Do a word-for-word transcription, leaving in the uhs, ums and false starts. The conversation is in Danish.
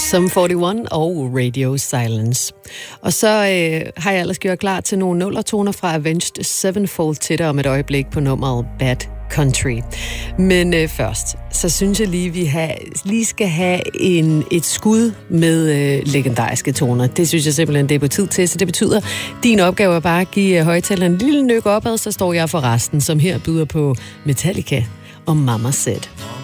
Sum enogfyrre og Radio Silence. Og så øh, har jeg ellers gjort klar til nogle nullertoner fra Avenged Sevenfold til dig om et øjeblik på nummeret Bad Country. Men øh, først, så synes jeg lige, vi have, lige skal have en, et skud med øh, legendariske toner. Det synes jeg simpelthen, det er på tid til. Så det betyder, at din opgave er bare at give højtaleren en lille nyk opad, så står jeg for resten, som her byder på Metallica og Mama Said.